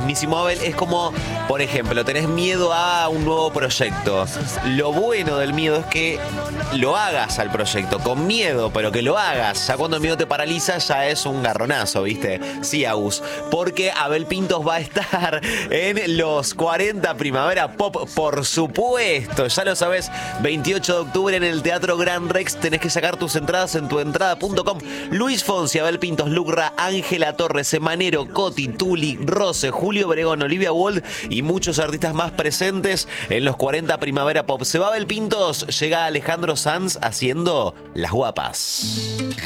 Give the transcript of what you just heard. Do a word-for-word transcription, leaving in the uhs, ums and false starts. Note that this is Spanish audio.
mismísimo Abel, es como, por ejemplo, tenés miedo a un nuevo proyecto. Lo bueno del miedo es que lo hagas al proyecto, con miedo, pero que lo hagas. Ya cuando el miedo te paraliza, ya es un garronazo, ¿viste? Sí, Agus. Porque Abel Pintos va a estar en los cuarenta Primavera Pop, por supuesto. Ya lo sabes, veintiocho de octubre en el Teatro Gran Rex. Tenés que sacar tus entradas en tuentrada punto com. Luis Fonsi, Abel Pintos, Lucra, Ángela Torres, Emanero, Coti, Tuli, Rose, Julio Obregón, Olivia Wold y muchos artistas más presentes en los cuarenta Primavera Pop. Se va Abel Pintos, llega Alejandro Sanz haciendo Las Guapas.